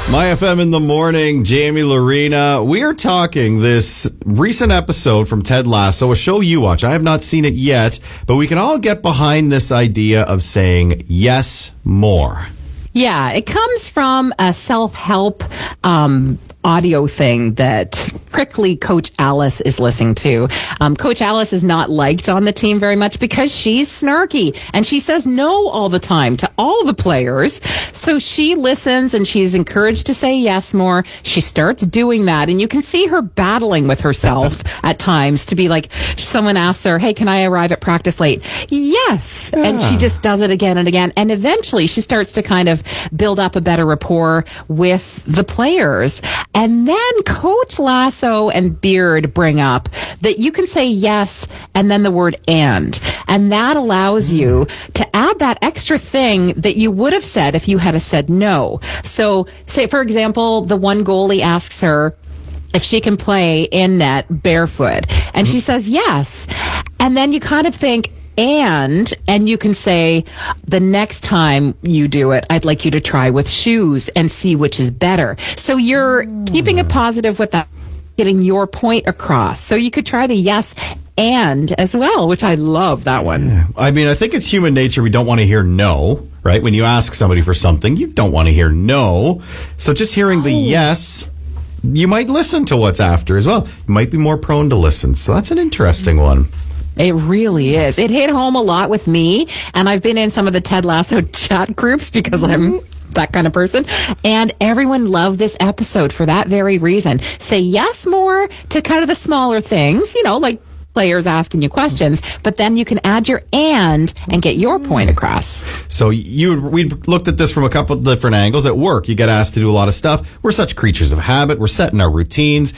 My FM in the morning, Jamie Lorena. We are talking this recent episode from Ted Lasso, a show you watch. I have not seen it yet, but we can all get behind this idea of saying yes more. Yeah, it comes from a self-help audio thing that prickly Coach Alice is listening to. Coach Alice is not liked on the team very much because she's snarky and she says no all the time to all the players. So she listens and she's encouraged to say yes more. She starts doing that and you can see her battling with herself at times to be like, someone asks her, hey, can I arrive at practice late? Yes. Yeah. And she just does it again and again. And eventually she starts to kind of build up a better rapport with the players. And then Coach Lasso and Beard bring up that you can say yes and then the word and. And that allows you to add that extra thing that you would have said if you had said no. So say, for example, the one goalie asks her if she can play in net barefoot. And she says yes. And then you kind of think, and you can say, the next time you do it, I'd like you to try with shoes and see which is better. So you're keeping it positive with that, getting your point across. So you could try the yes and as well, which I love that one. Yeah. I mean, I think it's human nature. We don't want to hear no, right? When you ask somebody for something, you don't want to hear no. So just hearing the yes, you might listen to what's after as well. You might be more prone to listen. So that's an interesting one. It really is. It hit home a lot with me, and I've been in some of the Ted Lasso chat groups because I'm that kind of person, and everyone loved this episode for that very reason. Say yes more to kind of the smaller things, you know, like players asking you questions, but then you can add your and get your point across. So we looked at this from a couple of different angles. At work, you get asked to do a lot of stuff. We're such creatures of habit. We're set in our routines.